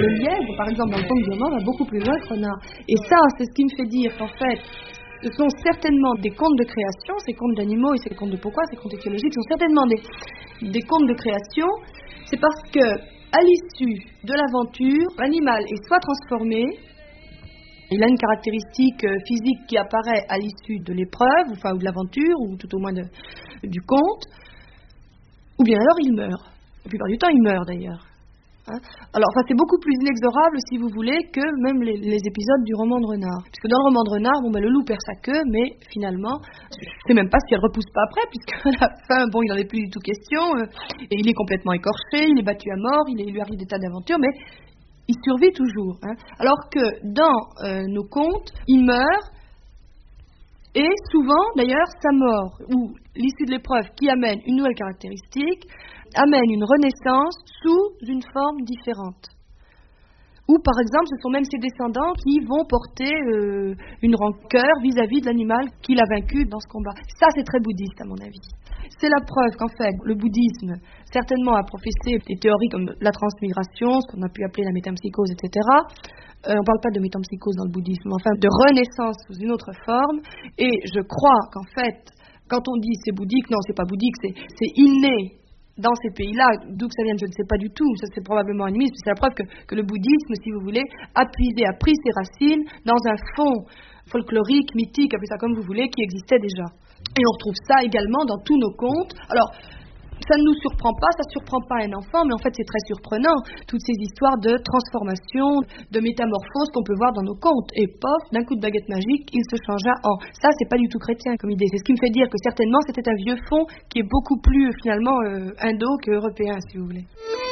le lièvre, par exemple, dans le conte du roman, va beaucoup plus loin que Renard. Et ça, c'est ce qui me fait dire qu'en fait, ce sont certainement des contes de création, ces contes d'animaux et ces contes de pourquoi, ces contes écologiques sont certainement des contes de création. C'est parce que, à l'issue de l'aventure, l'animal est soit transformé, il a une caractéristique physique qui apparaît à l'issue de l'épreuve, ou de l'aventure, ou tout au moins du conte, ou bien alors il meurt. La plupart du temps, il meurt d'ailleurs. Alors, c'est beaucoup plus inexorable, si vous voulez, que même les épisodes du roman de Renard. Puisque dans le roman de Renard, le loup perd sa queue, mais finalement, je ne sais même pas si elle ne repousse pas après, puisqu'à la fin, il n'en est plus du tout question, et il est complètement écorché, il est battu à mort, il lui arrive des tas d'aventures, mais il survit toujours. Alors que dans nos contes, il meurt, et souvent, d'ailleurs, sa mort, ou l'issue de l'épreuve qui amène une nouvelle caractéristique, amène une renaissance sous une forme différente. Ou par exemple, ce sont même ses descendants qui vont porter une rancœur vis-à-vis de l'animal qu'il a vaincu dans ce combat. Ça, c'est très bouddhiste à mon avis. C'est la preuve qu'en fait, le bouddhisme, certainement a professé des théories comme la transmigration, ce qu'on a pu appeler la métempsychose, etc. On ne parle pas de métempsychose dans le bouddhisme, mais enfin de renaissance sous une autre forme. Et je crois qu'en fait, quand on dit c'est bouddhique, non, c'est pas bouddhique, c'est inné dans ces pays-là. D'où que ça vient, je ne sais pas du tout. Ça, c'est probablement animisme. C'est la preuve que le bouddhisme, si vous voulez, a pris ses racines dans un fond folklorique, mythique, appelez ça comme vous voulez, qui existait déjà. Et on retrouve ça également dans tous nos contes. Alors, ça ne nous surprend pas, ça ne surprend pas un enfant, mais en fait c'est très surprenant, toutes ces histoires de transformation, de métamorphose qu'on peut voir dans nos contes. Et pof, d'un coup de baguette magique, il se changea en... Ça, c'est pas du tout chrétien comme idée. C'est ce qui me fait dire que certainement c'était un vieux fond qui est beaucoup plus finalement indo qu'européen, si vous voulez.